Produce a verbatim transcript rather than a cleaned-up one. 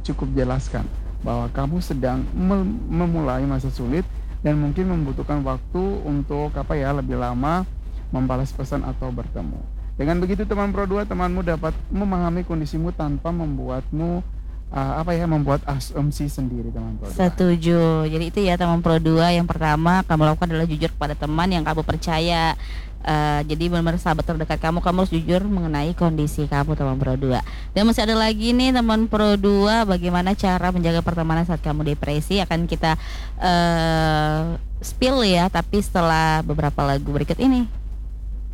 cukup jelaskan bahwa kamu sedang mem- memulai masa sulit dan mungkin membutuhkan waktu untuk apa ya lebih lama membalas pesan atau bertemu. Dengan begitu teman Pro dua, temanmu dapat memahami kondisimu tanpa membuatmu uh, apa ya membuat asumsi sendiri teman Pro dua. Setuju. Jadi itu ya teman Pro dua, yang pertama kamu lakukan adalah jujur kepada teman yang kamu percaya. Uh, jadi benar-benar sahabat terdekat kamu, kamu harus jujur mengenai kondisi kamu teman Pro dua. Dan masih ada lagi nih teman Pro dua, bagaimana cara menjaga pertemanan saat kamu depresi, akan kita uh, spill ya, tapi setelah beberapa lagu berikut ini.